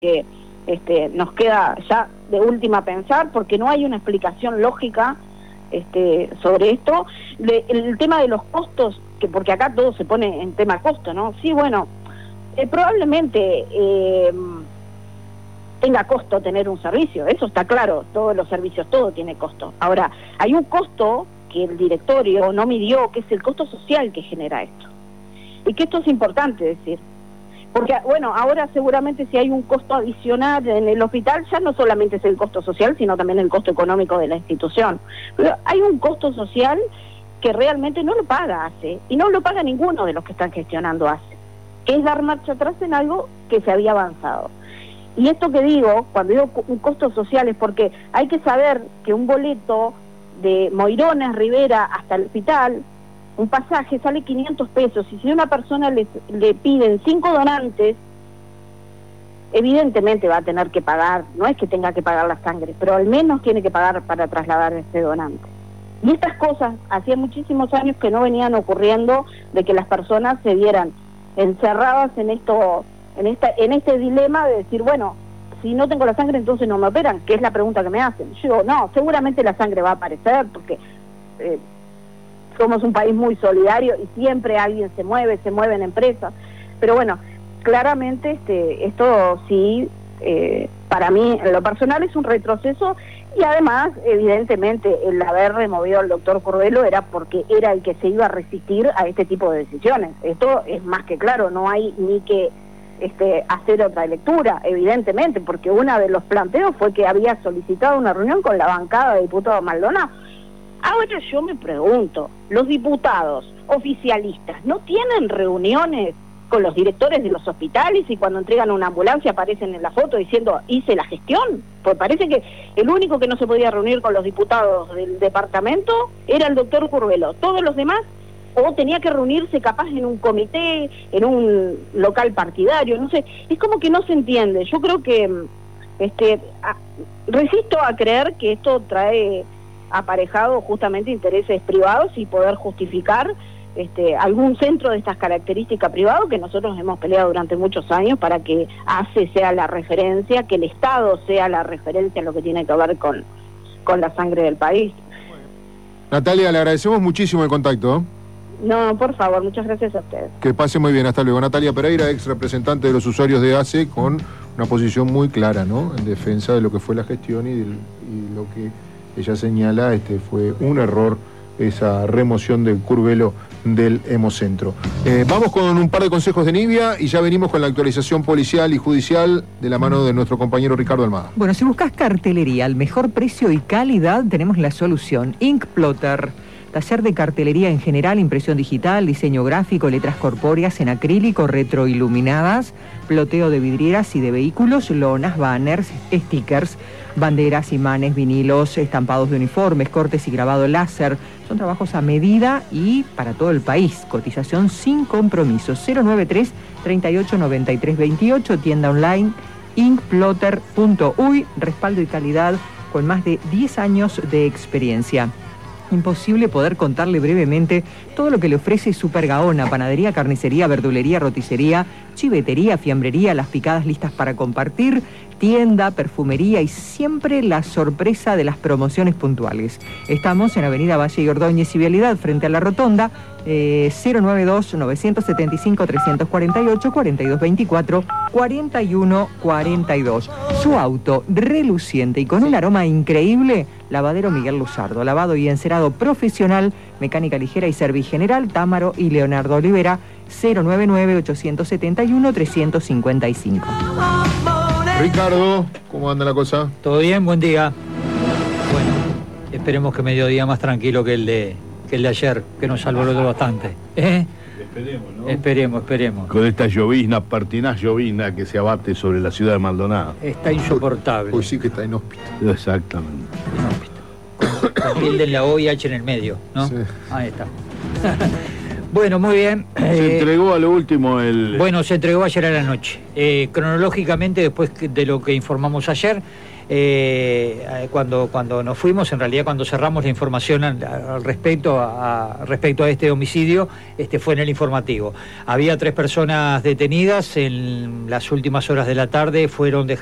que nos queda ya de última pensar, porque no hay una explicación lógica sobre esto. El tema de los costos, porque acá todo se pone en tema costo, ¿no? Sí, bueno, probablemente tenga costo tener un servicio, eso está claro, todos los servicios, todo tiene costo. Ahora, hay un costo que el directorio no midió, que es el costo social que genera esto. Y que esto es importante decir, porque, bueno, ahora seguramente si hay un costo adicional en el hospital, ya no solamente es el costo social, sino también el costo económico de la institución. Pero hay un costo social que realmente no lo paga ACE, y no lo paga ninguno de los que están gestionando ACE, que es dar marcha atrás en algo que se había avanzado. Y esto que digo, cuando digo un costo social, es porque hay que saber que un boleto de Moirones, Rivera, hasta el hospital, un pasaje sale 500 pesos, y si a una persona le piden 5 donantes, evidentemente va a tener que pagar, no es que tenga que pagar la sangre, pero al menos tiene que pagar para trasladar a ese donante. Y estas cosas, hacía muchísimos años que no venían ocurriendo, de que las personas se vieran encerradas en este dilema de decir, bueno, si no tengo la sangre entonces no me operan, que es la pregunta que me hacen. Yo digo, no, seguramente la sangre va a aparecer, porque somos un país muy solidario y siempre alguien se mueve en empresas, pero bueno, claramente esto sí, para mí en lo personal es un retroceso, y además evidentemente el haber removido al doctor Curvelo era porque era el que se iba a resistir a este tipo de decisiones. Esto es más que claro, no hay ni que hacer otra lectura, evidentemente, porque uno de los planteos fue que había solicitado una reunión con la bancada de diputados Maldonado. Ahora yo me pregunto, ¿los diputados oficialistas no tienen reuniones con los directores de los hospitales y cuando entregan una ambulancia aparecen en la foto diciendo hice la gestión? Pues parece que el único que no se podía reunir con los diputados del departamento era el doctor Curvelo. Todos los demás o tenía que reunirse capaz en un comité, en un local partidario, no sé, es como que no se entiende. Yo creo que resisto a creer que esto trae aparejado justamente intereses privados y poder justificar algún centro de estas características privado, que nosotros hemos peleado durante muchos años para que ACE sea la referencia, que el Estado sea la referencia en lo que tiene que ver con la sangre del país. Natalia, le agradecemos muchísimo el contacto. No, por favor, muchas gracias a ustedes. Que pase muy bien, hasta luego. Natalia Pereira, ex representante de los usuarios de ACE, con una posición muy clara, ¿no?, en defensa de lo que fue la gestión y lo que ella señala fue un error esa remoción del Curvelo del Hemocentro. Vamos con un par de consejos de Nivia y ya venimos con la actualización policial y judicial de la mano de nuestro compañero Ricardo Almada. Bueno, si buscas cartelería al mejor precio y calidad, tenemos la solución. Ink Plotter. Taller de cartelería en general, impresión digital, diseño gráfico, letras corpóreas en acrílico, retroiluminadas, ploteo de vidrieras y de vehículos, lonas, banners, stickers, banderas, imanes, vinilos, estampados de uniformes, cortes y grabado láser. Son trabajos a medida y para todo el país. Cotización sin compromiso. 093 38 93 28, tienda online inkplotter.uy, respaldo y calidad con más de 10 años de experiencia. Imposible poder contarle brevemente todo lo que le ofrece Super Gaona: panadería, carnicería, verdulería, roticería, chivetería, fiambrería, las picadas listas para compartir, tienda, perfumería y siempre la sorpresa de las promociones puntuales. Estamos en Avenida Valle y Ordóñez y Vialidad, frente a la Rotonda, 092-975-342-4224-4142. Su auto reluciente y con un aroma increíble, Lavadero Miguel Luzardo. Lavado y encerado profesional, mecánica ligera y servicio general, Támaro y Leonardo Olivera, 099-871-355. Ricardo, ¿cómo anda la cosa? ¿Todo bien? Buen día. Bueno, esperemos que mediodía más tranquilo que el de ayer, que nos alborotó bastante. Esperemos, ¿no? Esperemos. Con esta llovizna, pertinaz llovizna que se abate sobre la ciudad de Maldonado. Está insoportable. Hoy sí que está inhóspito. Exactamente. Con tilde en la O y H en el medio, ¿no? Sí. Ahí está. Bueno, muy bien. Se entregó a lo último el... Bueno, se entregó ayer a la noche. Cronológicamente, después de lo que informamos ayer, cuando nos fuimos, en realidad cuando cerramos la información al respecto a este homicidio, fue en el informativo. Había 3 personas detenidas, en las últimas horas de la tarde fueron dejadas